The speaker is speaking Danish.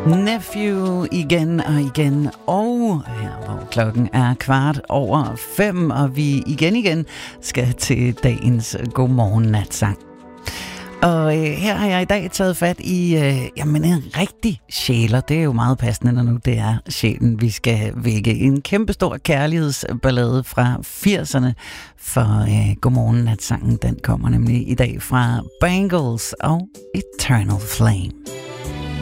Nephew igen og igen, og her hvor klokken er 5:15, og vi igen skal til dagens Godmorgen Natsang. Og her har jeg i dag taget fat i en rigtig sjæler. Det er jo meget passende, når nu det er sjælen, vi skal vække. En kæmpestor kærlighedsballade fra 80'erne, for Godmorgen Natsangen, den kommer nemlig i dag fra Bangles og Eternal Flame.